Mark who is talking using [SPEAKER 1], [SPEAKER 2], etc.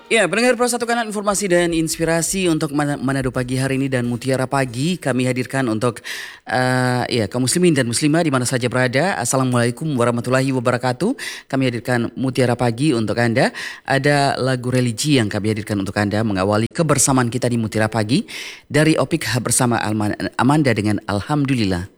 [SPEAKER 1] Ya, pendengar Persatukan Informasi dan Inspirasi untuk Manado pagi hari ini dan Mutiara pagi kami hadirkan untuk ya kaum muslimin dan muslimah di mana saja berada. Assalamualaikum warahmatullahi wabarakatuh. Kami hadirkan Mutiara pagi untuk Anda. Ada lagu religi yang kami hadirkan untuk Anda mengawali kebersamaan kita di Mutiara pagi dari Opik bersama Amanda dengan Alhamdulillah.